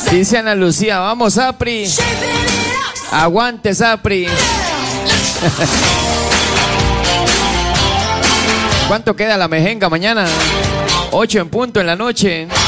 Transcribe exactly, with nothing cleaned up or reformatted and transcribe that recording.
Dice Ana Lucía, vamos Sapri. Aguante Sapri. ¿Cuánto queda la mejenga mañana? ocho en punto en la noche.